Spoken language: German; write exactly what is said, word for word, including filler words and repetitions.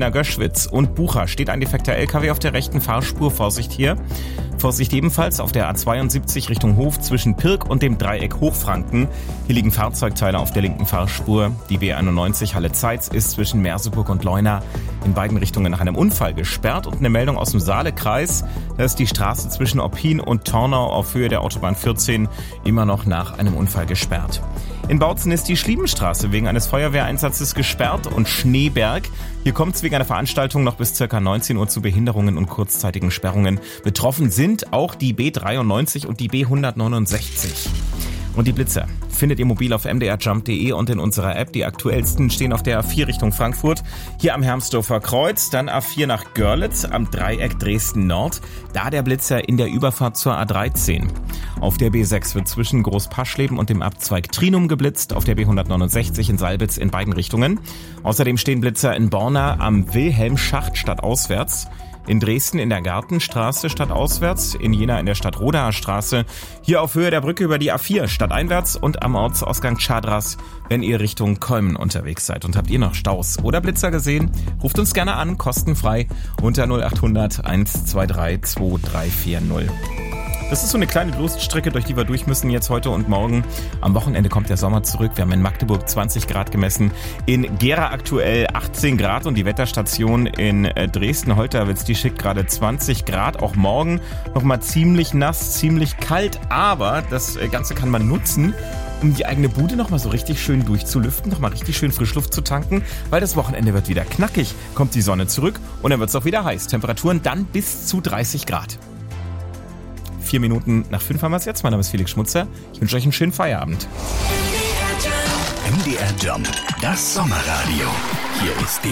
Jena Göschwitz und Bucha steht ein defekter L K W auf der rechten Fahrspur. Vorsicht hier. Vorsicht ebenfalls auf der A zweiundsiebzig Richtung Hof zwischen Pirk und dem Dreieck Hochfranken. Hier liegen Fahrzeugteile auf der linken Fahrspur. Die B einundneunzig Halle Zeitz ist zwischen Merseburg und Leuna in beiden Richtungen nach einem Unfall gesperrt. Und eine Meldung aus dem Saalekreis. Da ist die Straße zwischen Oppin und Tornau auf Höhe der Autobahn vierzehn immer noch nach einem Unfall gesperrt. In Bautzen ist die Schliebenstraße wegen eines Feuerwehreinsatzes gesperrt und Schneeberg. Hier kommt es wegen einer Veranstaltung noch bis ca. neunzehn Uhr zu Behinderungen und kurzzeitigen Sperrungen. Betroffen sind auch die B dreiundneunzig und die B hundertneunundsechzig. Und die Blitzer findet ihr mobil auf m d r jump punkt d e und in unserer App. Die aktuellsten stehen auf der A vier Richtung Frankfurt, hier am Hermsdorfer Kreuz, dann A vier nach Görlitz, am Dreieck Dresden Nord, da der Blitzer in der Überfahrt zur A dreizehn. Auf der B sechs wird zwischen Großpaschleben und dem Abzweig Trinum geblitzt, auf der B hundertneunundsechzig in Salbitz in beiden Richtungen. Außerdem stehen Blitzer in Borna am Wilhelmschacht stadtauswärts, in Dresden in der Gartenstraße stadtauswärts, in Jena in der Stadtrodaer Straße, hier auf Höhe der Brücke über die A vier stadteinwärts und am Ortsausgang Chadras, wenn ihr Richtung Köln unterwegs seid. Und habt ihr noch Staus oder Blitzer gesehen? Ruft uns gerne an, kostenfrei unter null acht hundert eins zwei drei zwei drei vier null. Das ist so eine kleine Durststrecke, durch die wir durch müssen jetzt heute und morgen. Am Wochenende kommt der Sommer zurück. Wir haben in Magdeburg zwanzig Grad gemessen, in Gera aktuell achtzehn Grad und die Wetterstation in Dresden-Holterwitz, die schickt gerade zwanzig Grad. Auch morgen nochmal ziemlich nass, ziemlich kalt, aber das Ganze kann man nutzen, um die eigene Bude nochmal so richtig schön durchzulüften, nochmal richtig schön Frischluft zu tanken, weil das Wochenende wird wieder knackig. Kommt die Sonne zurück und dann wird es auch wieder heiß. Temperaturen dann bis zu dreißig Grad. Vier Minuten nach fünf haben wir es jetzt. Mein Name ist Felix Schmutzer. Ich wünsche euch einen schönen Feierabend. M D R Jump, das Sommerradio. Hier ist die